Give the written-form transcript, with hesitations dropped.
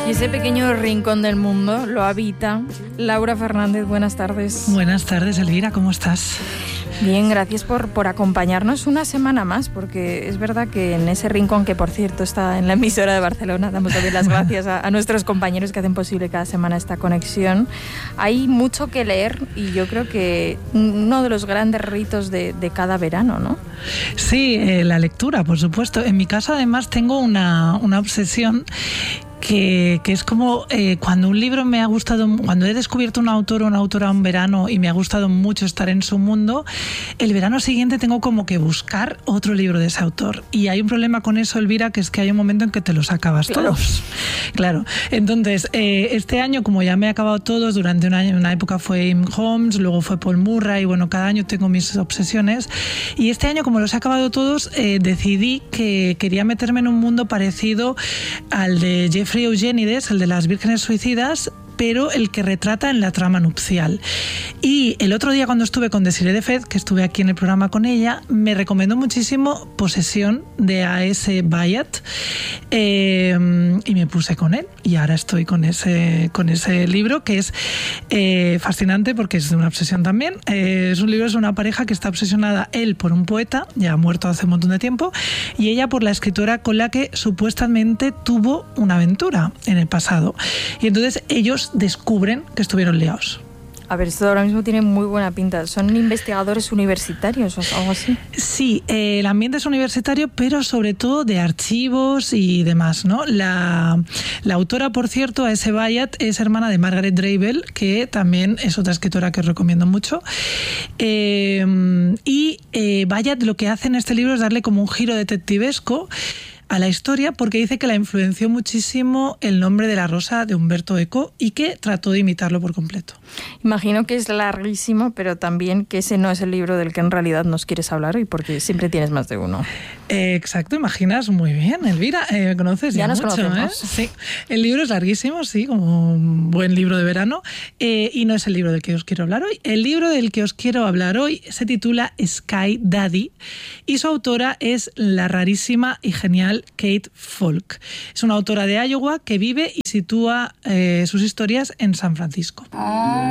Y ese pequeño rincón del mundo lo habita Laura Fernández. Buenas tardes. Buenas tardes, Elvira, ¿cómo estás? Bien, gracias por acompañarnos una semana más, porque es verdad que en ese rincón, que por cierto está en la emisora de Barcelona, damos también las gracias a nuestros compañeros que hacen posible cada semana esta conexión, hay mucho que leer y yo creo que uno de los grandes ritos de cada verano, ¿no? Sí, la lectura, por supuesto. En mi caso, además, tengo una obsesión que es como cuando un libro me ha gustado, cuando he descubierto un autor o una autora un verano y me ha gustado mucho estar en su mundo, el verano siguiente tengo como que buscar otro libro de ese autor. Y hay un problema con eso, Elvira, que es que hay un momento en que te los acabas todos. Claro. Entonces, este año, como ya me he acabado todos, durante un año, una época fue Im Holmes, luego fue Paul Murray, bueno, cada año tengo mis obsesiones. Y este año, como los he acabado todos, decidí que quería meterme en un mundo parecido al de Jeffrey Eugenides, el de las vírgenes suicidas, pero el que retrata en la trama nupcial. Y el otro día, cuando estuve con Desiree Defez, que estuve aquí en el programa con ella, me recomendó muchísimo Posesión de A.S. Byatt, y me puse con él y ahora estoy con ese libro, que es fascinante porque es de una obsesión también. Es un libro, es una pareja que está obsesionada, él por un poeta ya muerto hace un montón de tiempo y ella por la escritora con la que supuestamente tuvo una aventura en el pasado, y entonces ellos descubren que estuvieron liados. A ver, esto ahora mismo tiene muy buena pinta. ¿Son investigadores universitarios o algo así? Sí, el ambiente es universitario, pero sobre todo de archivos y demás, ¿no? La autora, por cierto, A.S. Byatt, es hermana de Margaret Drabel, que también es otra escritora que os recomiendo mucho. Byatt lo que hace en este libro es darle como un giro detectivesco a la historia, porque dice que la influenció muchísimo El nombre de la rosa de Umberto Eco y que trató de imitarlo por completo. Imagino que es larguísimo, pero también que ese no es el libro del que en realidad nos quieres hablar hoy, porque siempre tienes más de uno. Exacto, imaginas muy bien, Elvira, conoces ya mucho, conocemos. Sí, el libro es larguísimo, sí, como un buen libro de verano, y no es el libro del que os quiero hablar hoy. El libro del que os quiero hablar hoy se titula Sky Daddy y su autora es la rarísima y genial Kate Falk. Es una autora de Iowa que vive y sitúa sus historias en San Francisco.